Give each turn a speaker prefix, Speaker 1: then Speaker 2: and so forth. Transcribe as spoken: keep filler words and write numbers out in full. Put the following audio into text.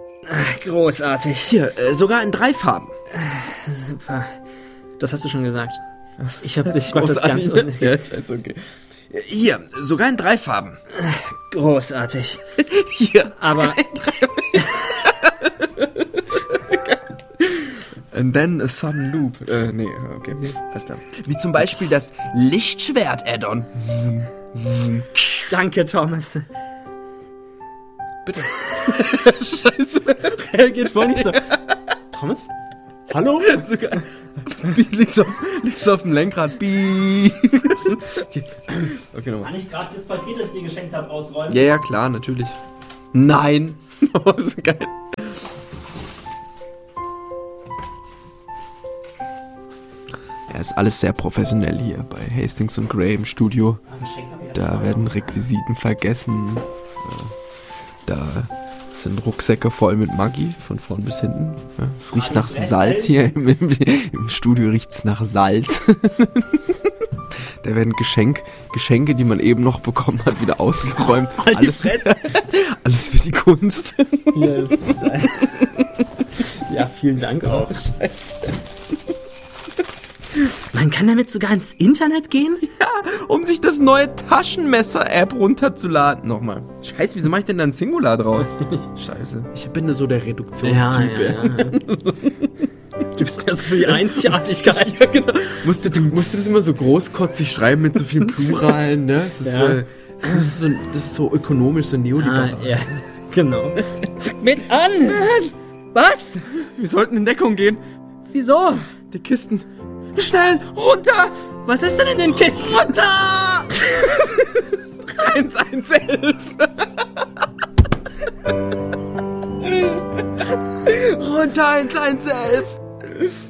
Speaker 1: Großartig.
Speaker 2: Hier, äh, sogar in drei Farben.
Speaker 1: Super. Das hast du schon gesagt. Ich hab, ich mach das
Speaker 2: Großartig,
Speaker 1: ganz...
Speaker 2: ne? Ja, scheiße, okay. Hier, sogar in drei Farben.
Speaker 1: Großartig.
Speaker 2: Hier,
Speaker 1: aber...
Speaker 2: sogar in drei And then a sudden loop. Äh, nee, okay, nee, alles klar. Wie zum Beispiel das Lichtschwert-Add-on.
Speaker 1: Danke, Thomas.
Speaker 2: Bitte. Scheiße.
Speaker 1: Reagiert voll nicht so. Thomas? Hallo?
Speaker 2: Sogar, liegt's, auf, liegt's auf dem Lenkrad. Beep. Okay, nochmal.
Speaker 1: Kann ich gerade das Paket, das ich dir geschenkt habe, ausräumen?
Speaker 2: Ja, ja, klar, natürlich. Nein. Oh, das ist geil. Ja, ist alles sehr professionell hier bei Hastings und Gray im Studio. Da werden Requisiten vergessen. Da sind Rucksäcke voll mit Maggi, von vorn bis hinten. Ja, es riecht nach Salz hier. Im, im, im Studio riecht es nach Salz. Da werden Geschenk, Geschenke, die man eben noch bekommen hat, wieder ausgeräumt. Alles, alles für die Kunst.
Speaker 1: Ja, das ist, äh, ja, vielen Dank auch.
Speaker 2: Scheiße.
Speaker 1: Man kann damit sogar ins Internet gehen?
Speaker 2: Ja, um sich das neue Taschenmesser-App runterzuladen. Nochmal. Scheiße, wieso mach ich denn da ein Singular draus? Scheiße. Ich bin so der Reduktionstyp.
Speaker 1: Ja, ja, ja. Du bist ja so für die Einzigartigkeit.
Speaker 2: Ja, genau. Musste, du musst das immer so großkotzig schreiben mit so vielen Pluralen, ne? Das ist,
Speaker 1: Ja.
Speaker 2: äh, das ist, so, das ist so ökonomisch, so neoliberal.
Speaker 1: Ah, ja, genau. Mit an! Was?
Speaker 2: Wir sollten in Deckung gehen.
Speaker 1: Wieso?
Speaker 2: Die Kisten. Schnell, runter!
Speaker 1: Was ist denn in den Kisten?
Speaker 2: Runter! eins eins elf. Runter, eins eins elf.